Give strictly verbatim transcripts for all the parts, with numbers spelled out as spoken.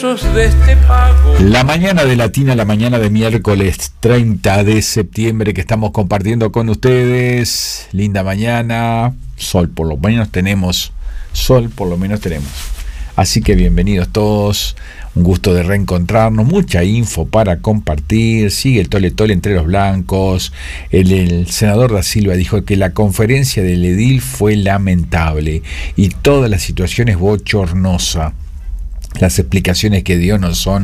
De este pago. La mañana de Latina, la mañana de miércoles treinta de septiembre que estamos compartiendo con ustedes. Linda mañana, sol por lo menos tenemos, sol por lo menos tenemos. Así que bienvenidos todos, un gusto de reencontrarnos, mucha info para compartir, sigue el tole tole entre los blancos. El, el senador Da Silva dijo que la conferencia del edil fue lamentable y toda la situación es bochornosa. Las explicaciones que dio no son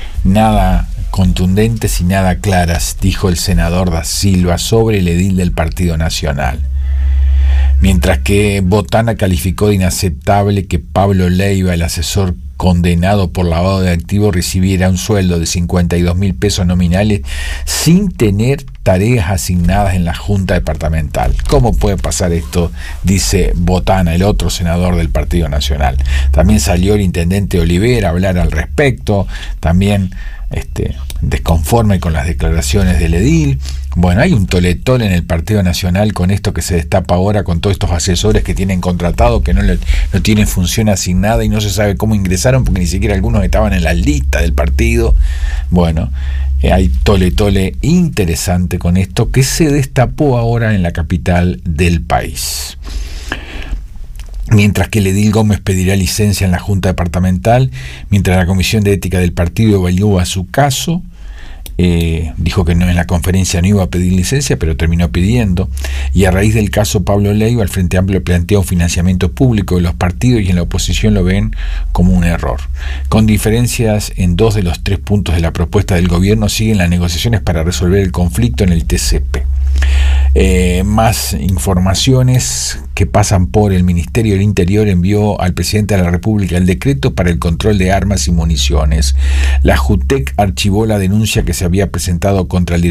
nada contundentes y nada claras, dijo el senador Da Silva sobre el edil del Partido Nacional. Mientras que Botana calificó de inaceptable que Pablo Leiva, el asesor condenado por lavado de activos, recibiera un sueldo de cincuenta y dos mil pesos nominales sin tener tareas asignadas en la Junta Departamental. ¿Cómo puede pasar esto?, dice Botana, el otro senador del Partido Nacional. También salió el intendente Olivera a hablar al respecto, también este, desconforme con las declaraciones del edil. Bueno, hay un toletón en el Partido Nacional con esto que se destapa ahora, con todos estos asesores que tienen contratado, que no, le, no tienen función asignada y no se sabe cómo ingresaron porque ni siquiera algunos estaban en la lista del partido. Bueno, eh, hay tole tole interesante con esto que se destapó ahora en la capital del país. Mientras que el edil Gómez pedirá licencia en la Junta Departamental, mientras la Comisión de Ética del partido evalúa su caso. Eh, dijo que no, en la conferencia no iba a pedir licencia, pero terminó pidiendo. Y a raíz del caso Pablo Leiva, el Frente Amplio plantea un financiamiento público de los partidos y en la oposición lo ven como un error. Con diferencias en dos de los tres puntos de la propuesta del gobierno, siguen las negociaciones para resolver el conflicto en el T C P. Eh, más informaciones que pasan por el Ministerio del Interior envió al presidente de la República el decreto para el control de armas y municiones. La JUTEC archivó la denuncia que se había presentado contra el